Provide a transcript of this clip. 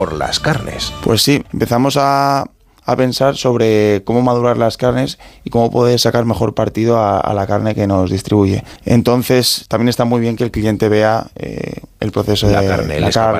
por las carnes. Pues sí, empezamos a pensar sobre cómo madurar las carnes y cómo poder sacar mejor partido a la carne que nos distribuye. Entonces, también está muy bien que el cliente vea el proceso La de carne, la